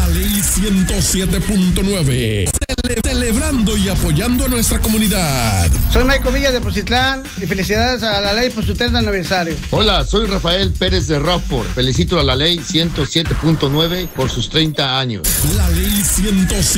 Ley 107.9. Celebrando y apoyando a nuestra comunidad. Soy Michael Villa de Poncitlán y felicidades a la ley por su 30 aniversario. Hola, soy Rafael Pérez de Rockford. Felicito a la Ley 107.9 por sus 30 años. La Ley 107.